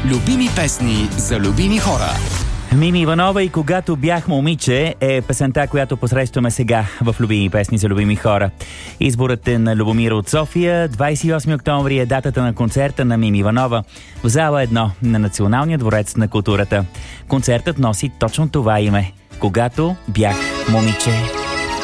Любими песни за любими хора. Мими Иванова и "Когато бях момиче" е песента, която посрещаме сега в Любими песни за любими хора. Изборът е на Любомир от София. 28 октомври е датата на концерта на Мими Иванова в зала 1 на Националния дворец на културата. Концертът носи точно това име: "Когато бях момиче".